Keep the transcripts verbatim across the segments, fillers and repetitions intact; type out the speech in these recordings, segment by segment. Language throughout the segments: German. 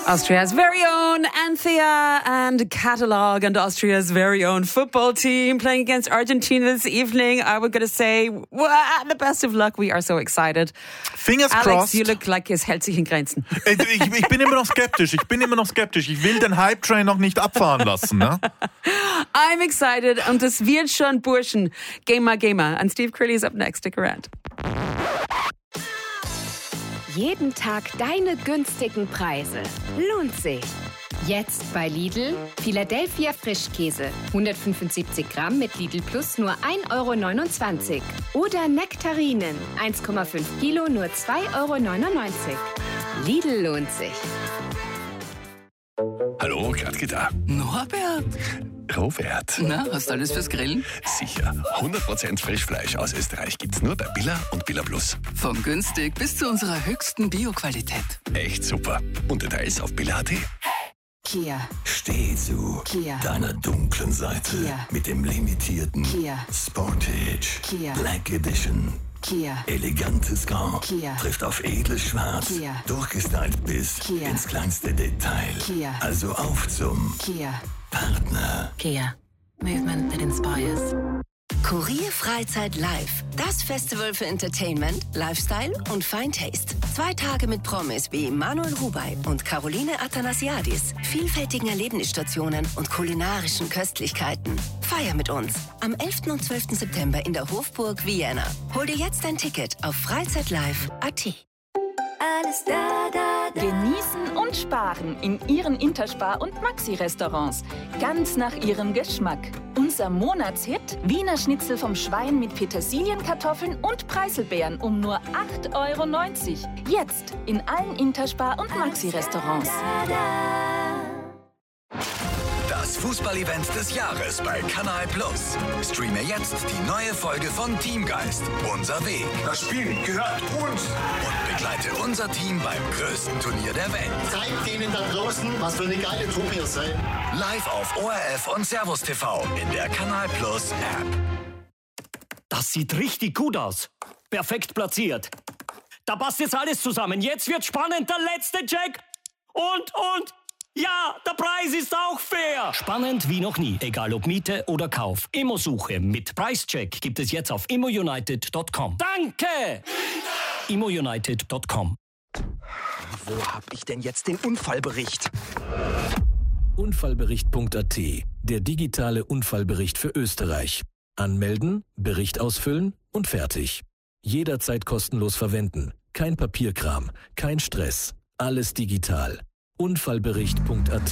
Austria's very own Anthea and Catalog and Austria's very own football team playing against Argentina this evening. I was going to say, well, the best of luck. We are so excited. Fingers Alex, crossed. you look like es hält sich in Grenzen. Ich, ich bin immer noch skeptisch. Ich bin immer noch skeptisch. Ich will den Hype-Train noch nicht abfahren lassen. Ne? I'm excited und es wird schon Burschen. Gamer, Gamer. And Steve Crilly is up next. Stick around. Jeden Tag deine günstigen Preise. Lohnt sich. Jetzt bei Lidl Philadelphia Frischkäse. hundertfünfundsiebzig Gramm mit Lidl Plus nur ein Euro neunundzwanzig. Oder Nektarinen. eins Komma fünf Kilo nur zwei Euro neunundneunzig. Lidl lohnt sich. Hallo, Gradke da. Norbert? Robert. Na, hast du alles fürs Grillen? Sicher. hundert Prozent Frischfleisch aus Österreich gibt's nur bei Billa und Billa Plus. Von günstig bis zu unserer höchsten Bioqualität. Echt super. Und Details auf billa punkt at. Kia. Steh zu Kia. deiner dunklen Seite Kia. mit dem limitierten Kia. Sportage Kia. Black Edition. Kia. Elegantes Grau Kia. trifft auf edles Schwarz, Kia. durchgestylt bis Kia. ins kleinste Detail. Kia. Also auf zum Kia. Partner. Kia. Movement that inspires. Kurier Freizeit Live. Das Festival für Entertainment, Lifestyle und Fine Taste. Zwei Tage mit Promis wie Manuel Rubey und Caroline Athanasiadis, vielfältigen Erlebnisstationen und kulinarischen Köstlichkeiten. Feier mit uns am elften und zwölften September in der Hofburg Vienna. Hol dir jetzt dein Ticket auf freizeitlive punkt at. Alles da, da, da. Genießen und sparen in Ihren Interspar- und Maxi-Restaurants. Ganz nach Ihrem Geschmack. Unser Monatshit: Wiener Schnitzel vom Schwein mit Petersilienkartoffeln und Preiselbeeren um nur acht Euro neunzig. Jetzt in allen Interspar- und Maxi-Restaurants. Das Fußballevent des Jahres bei Kanal Plus. Streame jetzt die neue Folge von Teamgeist. Unser Weg. Das Spiel gehört uns. Und begleite unser Team beim größten Turnier der Welt. Zeigt denen da draußen, was für eine geile Truppe ihr seid. Live auf O R F und Servus T V in der Kanal Plus App. Das sieht richtig gut aus. Perfekt platziert. Da passt jetzt alles zusammen. Jetzt wird spannend. Der letzte Check. Und, und... Ja, der Preis ist auch fair. Spannend wie noch nie, egal ob Miete oder Kauf. Immosuche mit Preischeck gibt es jetzt auf immounited punkt com. Danke! immounited punkt com. Wo hab ich denn jetzt den Unfallbericht? Unfallbericht punkt at, der digitale Unfallbericht für Österreich. Anmelden, Bericht ausfüllen und fertig. Jederzeit kostenlos verwenden. Kein Papierkram, kein Stress. Alles digital. Unfallbericht punkt at.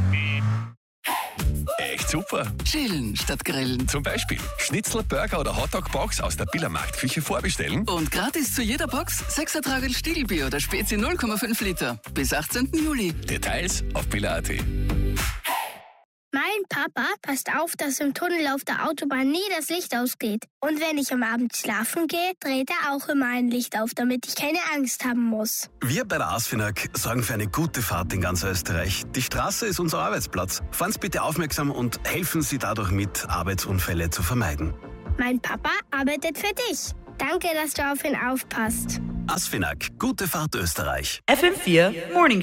Echt super. Chillen statt grillen. Zum Beispiel Schnitzel, Burger oder Hotdog-Box aus der Billa Marktküche vorbestellen. Und gratis zu jeder Box sechs Tragel Stiegelbier oder Spezi null Komma fünf Liter. Bis achtzehnten Juli. Details auf billa punkt at. Mein Papa passt auf, dass im Tunnel auf der Autobahn nie das Licht ausgeht. Und wenn ich am Abend schlafen gehe, dreht er auch immer ein Licht auf, damit ich keine Angst haben muss. Wir bei der ASFINAG sorgen für eine gute Fahrt in ganz Österreich. Die Straße ist unser Arbeitsplatz. Fahren Sie bitte aufmerksam und helfen Sie dadurch mit, Arbeitsunfälle zu vermeiden. Mein Papa arbeitet für dich. Danke, dass du auf ihn aufpasst. ASFINAG, gute Fahrt Österreich. F M vier Morning